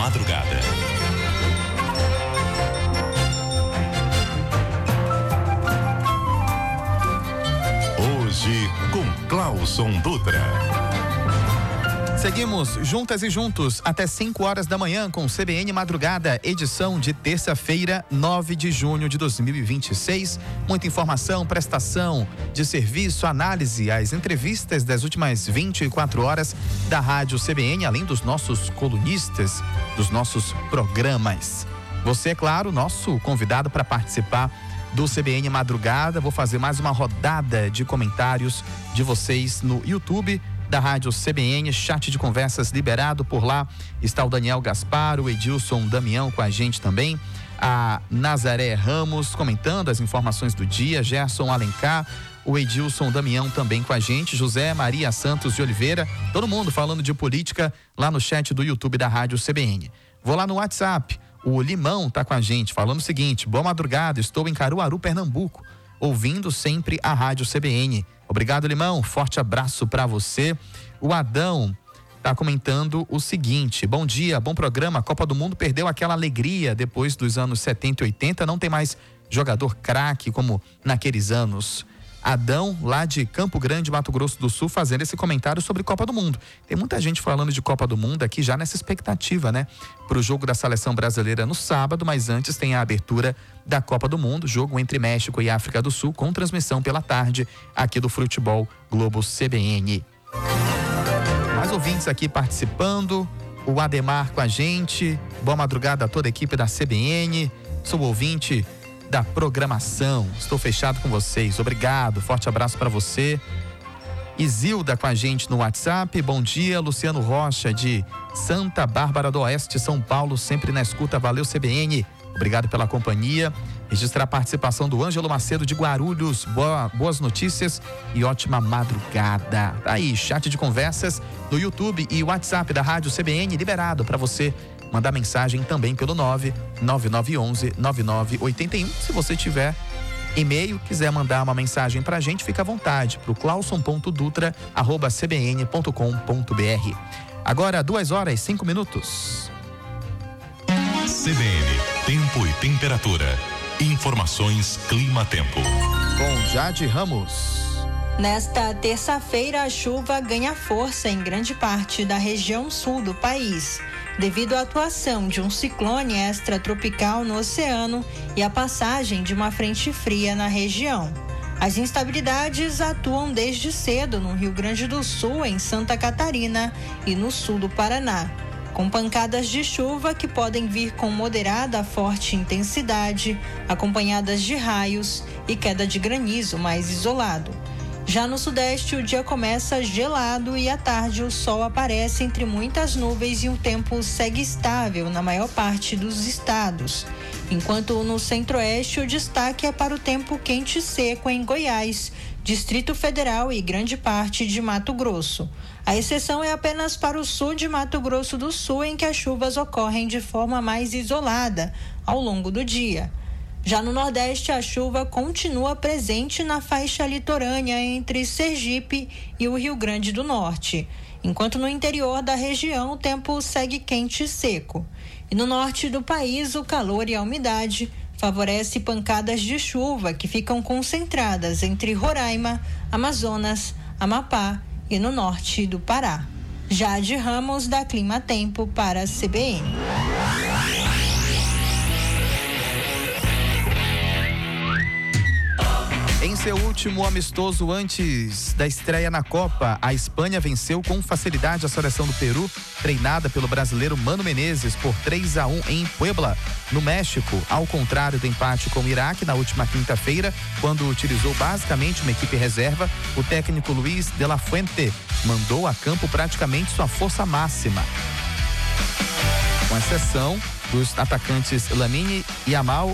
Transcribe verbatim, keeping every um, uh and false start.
madrugada. Hoje com Clauson Dutra. Seguimos juntas e juntos até cinco horas da manhã com C B N Madrugada, edição de terça-feira, nove de junho de dois mil e vinte e seis. Muita informação, prestação de serviço, análise, as entrevistas das últimas vinte e quatro horas da Rádio C B N, além dos nossos colunistas, dos nossos programas. Você, é claro, nosso convidado para participar do C B N Madrugada. Vou fazer mais uma rodada de comentários de vocês no YouTube da Rádio C B N, chat de conversas liberado. Por lá está o Daniel Gaspar, o Edilson Damião com a gente também, a Nazaré Ramos comentando as informações do dia, Gerson Alencar, o Edilson Damião também com a gente, José Maria Santos de Oliveira, todo mundo falando de política lá no chat do YouTube da Rádio C B N. Vou lá no WhatsApp, o Limão tá com a gente falando o seguinte: boa madrugada, estou em Caruaru, Pernambuco, ouvindo sempre a Rádio C B N. Obrigado, Limão. Forte abraço para você. O Adão tá comentando o seguinte: bom dia, bom programa. A Copa do Mundo perdeu aquela alegria depois dos anos setenta e oitenta. Não tem mais jogador craque como naqueles anos. Adão, lá de Campo Grande, Mato Grosso do Sul, fazendo esse comentário sobre Copa do Mundo. Tem muita gente falando de Copa do Mundo aqui já nessa expectativa, né? Pro jogo da seleção brasileira no sábado, mas antes tem a abertura da Copa do Mundo, jogo entre México e África do Sul, com transmissão pela tarde aqui do Futebol Globo C B N. Mais ouvintes aqui participando, o Ademar com a gente. Boa madrugada a toda a equipe da C B N. Sou ouvinte da programação, estou fechado com vocês, obrigado, forte abraço para você. Isilda com a gente no WhatsApp, bom dia. Luciano Rocha de Santa Bárbara do Oeste, São Paulo, sempre na escuta, valeu C B N, obrigado pela companhia. Registrar a participação do Ângelo Macedo de Guarulhos, boa, boas notícias e ótima madrugada. Tá aí, chat de conversas no YouTube e WhatsApp da Rádio C B N liberado para você mandar mensagem também pelo nove nove nove um um nove nove oito um. Se você tiver e-mail, quiser mandar uma mensagem pra gente, fica à vontade, pro clauson ponto dutra arroba c b n ponto com ponto b r. Agora, duas horas, cinco minutos. C B N, tempo e temperatura. Informações Clima-Tempo. Com Jade Ramos. Nesta terça-feira, a chuva ganha força em grande parte da região sul do país, devido à atuação de um ciclone extratropical no oceano e a passagem de uma frente fria na região. As instabilidades atuam desde cedo no Rio Grande do Sul, em Santa Catarina e no sul do Paraná, com pancadas de chuva que podem vir com moderada a forte intensidade, acompanhadas de raios e queda de granizo mais isolado. Já no sudeste, o dia começa gelado e à tarde o sol aparece entre muitas nuvens e o tempo segue estável na maior parte dos estados. Enquanto no centro-oeste, o destaque é para o tempo quente e seco em Goiás, Distrito Federal e grande parte de Mato Grosso. A exceção é apenas para o sul de Mato Grosso do Sul, em que as chuvas ocorrem de forma mais isolada ao longo do dia. Já no Nordeste, a chuva continua presente na faixa litorânea entre Sergipe e o Rio Grande do Norte, enquanto no interior da região o tempo segue quente e seco. E no norte do país, o calor e a umidade favorece pancadas de chuva que ficam concentradas entre Roraima, Amazonas, Amapá e no norte do Pará. Jade Ramos, da Clima Tempo, para a C B N. Em seu último amistoso antes da estreia na Copa, a Espanha venceu com facilidade a seleção do Peru, treinada pelo brasileiro Mano Menezes, por três a um em Puebla, no México, ao contrário do empate com o Iraque na última quinta-feira, quando utilizou basicamente uma equipe reserva. O técnico Luiz de la Fuente mandou a campo praticamente sua força máxima, com exceção dos atacantes Lamine Yamal